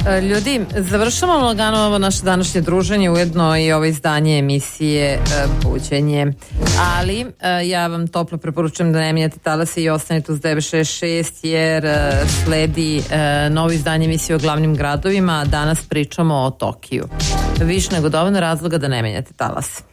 Ljudi, završavamo lagano ovo naše današnje druženje, ujedno i ovo izdanje emisije Buđenje. Ali ja vam toplo preporučujem da ne menjate talase i ostanete uz 966 jer sledi novo izdanje emisije o glavnim gradovima. Danas pričamo o Tokiju. Više nego dovoljno razloga da ne menjate talase.